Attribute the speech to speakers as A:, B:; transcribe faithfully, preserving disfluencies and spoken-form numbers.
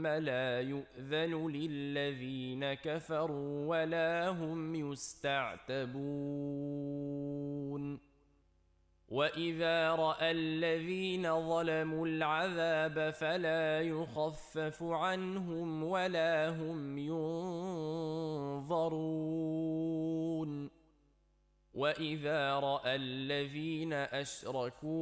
A: ثم لا يؤذن للذين كفروا ولا هم يستعتبون وإذا رأى الذين ظلموا العذاب فلا يخفف عنهم ولا هم ينظرون وإذا رأى الذين أشركوا